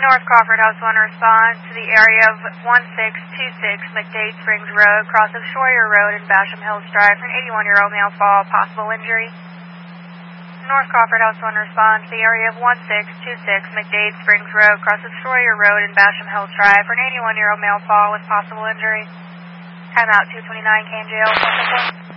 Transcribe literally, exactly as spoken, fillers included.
North Crawford House one respond to the area of one six two six McDade Springs Road, cross of Schroyer Road and Basham Hills Drive for an eighty-one-year-old male fall, possible injury. North Crawford House one respond to the area of one six two six McDade Springs Road, cross of Schroyer Road and Basham Hills Drive for an eighty-one-year-old male fall with possible injury. Time out two twenty-nine K N J L.